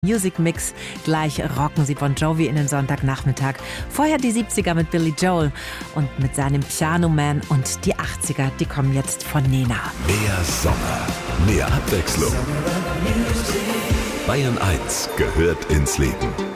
Music Mix. Gleich rocken sie Bon Jovi in den Sonntagnachmittag. Vorher die 70er mit Billy Joel und mit seinem Piano Man und die 80er, die kommen jetzt von Nena. Mehr Sommer, mehr Abwechslung. Bayern 1 gehört ins Leben.